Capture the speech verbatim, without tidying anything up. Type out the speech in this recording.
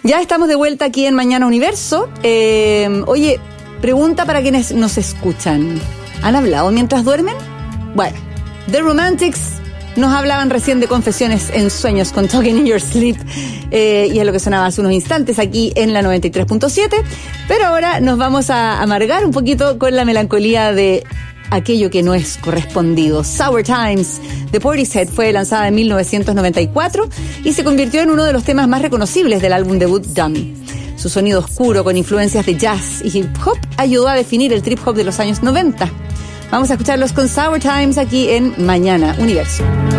Ya estamos de vuelta aquí en Mañana Universo. Eh, oye, pregunta para quienes nos escuchan. ¿Han hablado mientras duermen? Bueno, The Romantics nos hablaban recién de confesiones en sueños con Talking in Your Sleep, eh, y es lo que sonaba hace unos instantes aquí en la noventa y tres punto siete. Pero ahora nos vamos a amargar un poquito con la melancolía de aquello que no es correspondido. Sour Times de Portishead fue lanzada en mil novecientos noventa y cuatro y se convirtió en uno de los temas más reconocibles del álbum debut Dummy. Su sonido oscuro con influencias de jazz y hip hop ayudó a definir el trip hop de los años noventa. Vamos a escucharlos con Sour Times aquí en Mañana Universo.